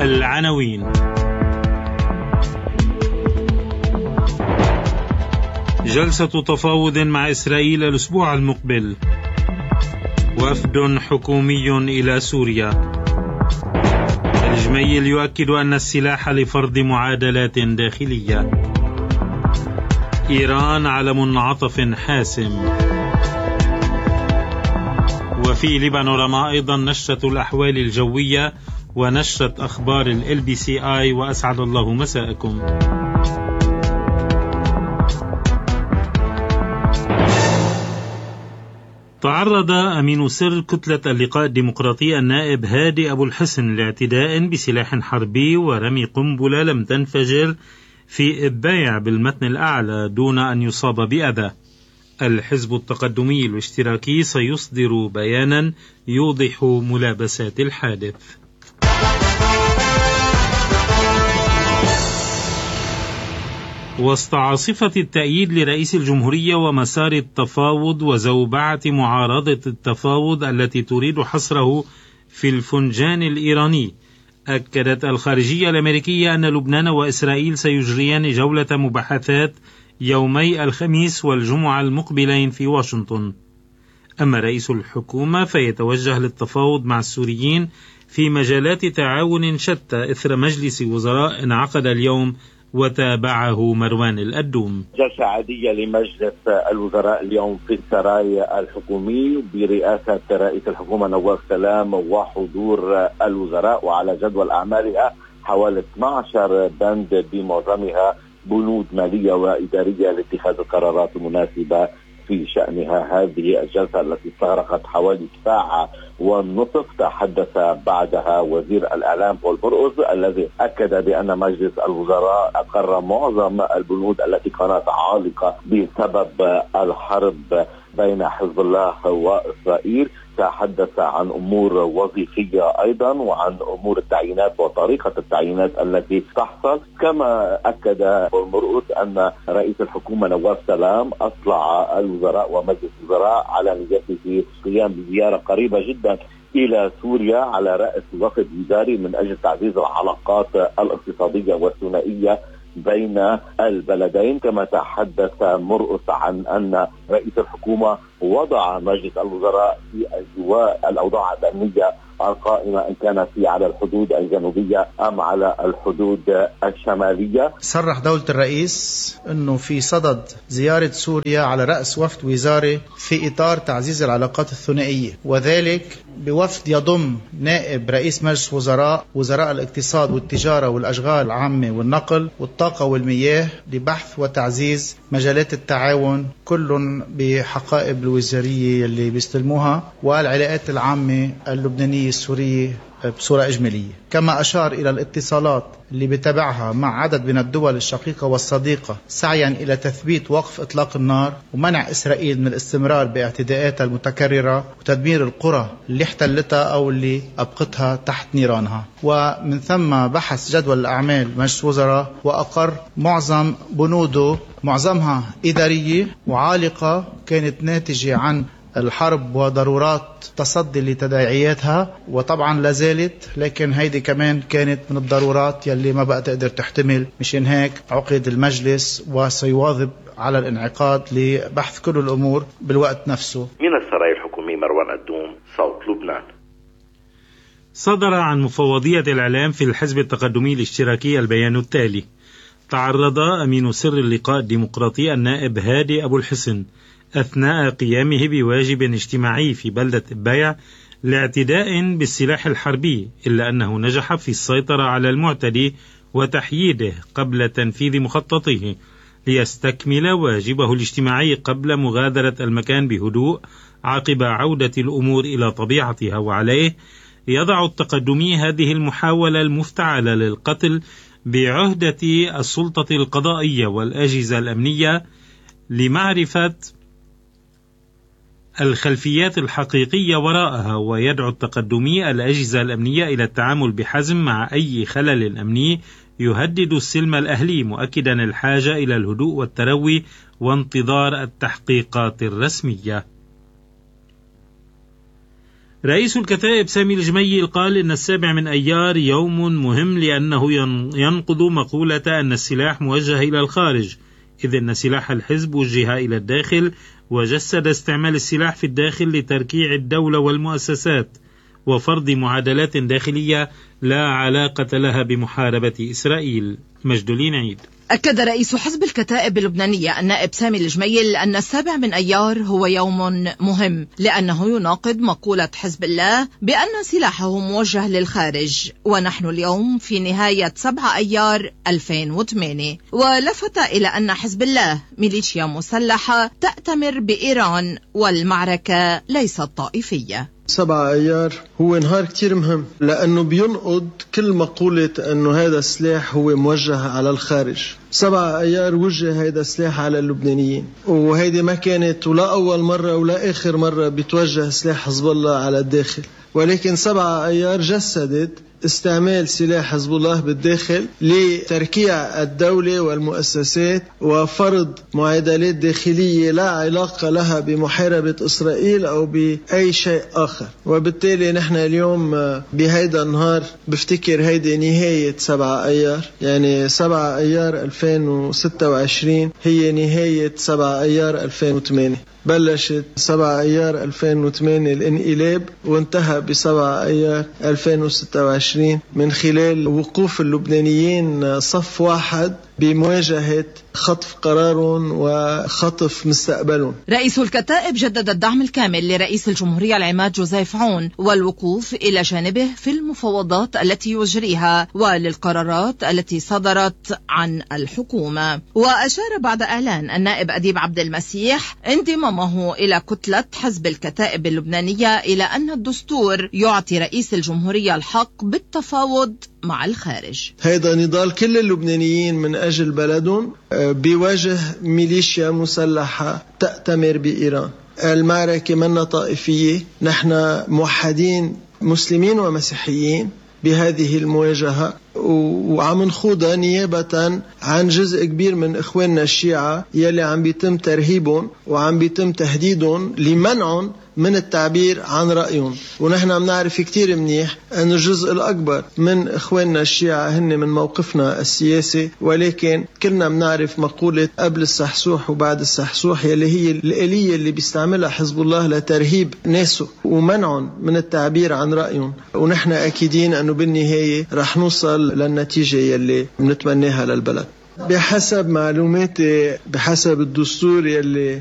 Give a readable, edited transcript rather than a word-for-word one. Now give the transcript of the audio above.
العناوين. جلسة تفاوض مع إسرائيل الأسبوع المقبل. وفد حكومي إلى سوريا. الجميل يؤكد أن السلاح لفرض معادلات داخلية. إيران على منعطف حاسم. وفي لبنورما أيضا نشرة الأحوال الجوية ونشرة أخبار LBCI. وأسعد الله مساءكم. تعرض أمين سر كتلة اللقاء الديمقراطي النائب هادي أبو الحسن لاعتداء بسلاح حربي ورمي قنبلة لم تنفجر في إبايع بالمتن الأعلى دون أن يصاب بأذى. الحزب التقدمي الاشتراكي سيصدر بيانا يوضح ملابسات الحادث. وسط عاصفة التأييد لرئيس الجمهورية ومسار التفاوض وزوبعة معارضة التفاوض التي تريد حصره في الفنجان الإيراني، أكدت الخارجية الأمريكية أن لبنان وإسرائيل سيجريان جولة مباحثات يومي الخميس والجمعة المقبلين في واشنطن. أما رئيس الحكومة فيتوجه للتفاوض مع السوريين في مجالات تعاون شتى إثر مجلس وزراء انعقد اليوم وتابعه مروان الأدوم. جلسة عادية لمجلس الوزراء اليوم في السراي الحكومي برئاسة رئيس الحكومة نواف سلام وحضور الوزراء، وعلى جدول أعمالها حوالي 12 بند بمعظمها بنود مالية وإدارية لاتخاذ القرارات المناسبة في شأنها. هذه الجلسة التي استغرقت حوالي ساعة ونصف تحدث بعدها وزير الإعلام بول مرقص الذي أكد بأن مجلس الوزراء أقر معظم البنود التي كانت عالقة بسبب الحرب بين حزب الله وإسرائيل. تحدث عن أمور وظيفية أيضا وعن أمور التعيينات وطريقة التعيينات التي تحصل. كما أكد بول مرقص أن رئيس الحكومة نواف سلام أطلع الوزراء ومجلس الوزراء على نيته قيام بزيارة قريبة جدا إلى سوريا على رأس وفد وزاري من أجل تعزيز العلاقات الاقتصادية والثنائية بين البلدين. كما تحدث مرقص عن أن رئيس الحكومة وضع مجلس الوزراء في أجواء الأوضاع الأمنية القائمة إن كانت على الحدود الجنوبية أم على الحدود الشمالية. صرح دولة الرئيس أنه في صدد زيارة سوريا على رأس وفد وزاري في إطار تعزيز العلاقات الثنائية، وذلك بوفد يضم نائب رئيس مجلس وزراء، وزراء الاقتصاد والتجارة والأشغال العامة والنقل والطاقة والمياه، لبحث وتعزيز مجالات التعاون كل بحقائب الوزارية اللي بيستلموها والعلاقات العامة اللبنانية السورية بصورة إجمالية. كما أشار إلى الاتصالات اللي بتابعها مع عدد من الدول الشقيقة والصديقة سعيا إلى تثبيت وقف إطلاق النار ومنع إسرائيل من الاستمرار باعتداءاتها المتكررة وتدمير القرى اللي احتلتها أو اللي أبقتها تحت نيرانها. ومن ثم بحث جدول الأعمال مجلس وزراء وأقر معظم بنوده، معظمها إدارية وعالقة كانت ناتجة عن الحرب وضرورات تصدي لتداعياتها، وطبعا لازالت، لكن هيدي كمان كانت من الضرورات يلي ما بقى تقدر تحتمل. مشان هيك عقد المجلس وسيواظب على الانعقاد لبحث كل الأمور بالوقت نفسه. من السراي الحكومي مروان الأدوم، صوت لبنان. صدر عن مفوضية الإعلام في الحزب التقدمي الاشتراكي البيان التالي: تعرض أمين سر اللقاء الديمقراطي النائب هادي أبو الحسن أثناء قيامه بواجب اجتماعي في بلدة إبايع لاعتداء بالسلاح الحربي، إلا أنه نجح في السيطرة على المعتدي وتحييده قبل تنفيذ مخططه ليستكمل واجبه الاجتماعي قبل مغادرة المكان بهدوء عقب عودة الأمور إلى طبيعتها. وعليه يضع التقدمي هذه المحاولة المفتعلة للقتل بعهدة السلطة القضائية والأجهزة الأمنية لمعرفة الخلفيات الحقيقية وراءها، ويدعو التقدمي الأجهزة الأمنية إلى التعامل بحزم مع أي خلل أمني يهدد السلم الأهلي، مؤكدا الحاجة إلى الهدوء والتروي وانتظار التحقيقات الرسمية. رئيس الكتائب سامي الجميل قال إن 7 من أيار يوم مهم لأنه ينقض مقولة أن السلاح موجه إلى الخارج، إذ أن سلاح الحزب وجه إلى الداخل، وجسد استعمال السلاح في الداخل لتركيع الدولة والمؤسسات وفرض معادلات داخلية لا علاقة لها بمحاربة إسرائيل. مجدولين عيد. أكد رئيس حزب الكتائب اللبنانية النائب سامي الجميل أن 7 من أيار هو يوم مهم لأنه يناقض مقولة حزب الله بأن سلاحه موجه للخارج، ونحن اليوم في نهاية 7 أيار 2008. ولفت إلى أن حزب الله ميليشيا مسلحة تأتمر بإيران والمعركة ليست طائفية. 7 أيار هو نهار كتير مهم لأنه بينقض كل مقولة أنه هذا السلاح هو موجه على الخارج. 7 أيار وجه هذا السلاح على اللبنانيين، وهيدي ما كانت ولا أول مرة ولا آخر مرة بيتوجه سلاح حزب الله على الداخل، ولكن 7 أيار جسدت استعمال سلاح حزب الله بالداخل لتركيع الدولة والمؤسسات وفرض معادلات داخلية لا علاقة لها بمحاربة إسرائيل أو بأي شيء آخر. وبالتالي نحن اليوم بهيدا النهار بفتكر هيدي نهاية 7 أيار، يعني 7 أيار 2026 هي نهاية 7 أيار 2008. بلشت 7 أيار 2008 الانقلاب وانتهى ب7 أيار 2026 من خلال وقوف اللبنانيين صف واحد بمواجهة خطف قرارهم وخطف مستقبلهم. رئيس الكتائب جدد الدعم الكامل لرئيس الجمهورية العماد جوزيف عون والوقوف إلى جانبه في المفاوضات التي يجريها وللقرارات التي صدرت عن الحكومة. وأشار بعد إعلان النائب أديب عبد المسيح انضمامه إلى كتلة حزب الكتائب اللبنانية إلى أن الدستور يعطي رئيس الجمهورية الحق بالتفاوض مع الخارج. هذا نضال كل اللبنانيين من أجل بلدهم بوجه ميليشيا مسلحة تأتمر بإيران. المعركة منا طائفية، نحن موحدين مسلمين ومسيحيين بهذه المواجهة، وعم نخوضها نيابة عن جزء كبير من إخواننا الشيعة يلي عم بيتم ترهيبهم وعم بيتم تهديدهم لمنعهم من التعبير عن رأيهم. ونحن عم نعرف كتير منيح أن الجزء الأكبر من إخواننا الشيعة هن من موقفنا السياسي، ولكن كلنا بنعرف مقولة قبل السحسوح وبعد السحسوح يلي هي الآلية اللي بيستعملها حزب الله لترهيب ناسه ومنعهم من التعبير عن رأيهم. ونحن أكيدين أنه بالنهاية رح نوصل للنتيجة يلي بنتمناها للبلد. بحسب معلوماتي، بحسب الدستور يلي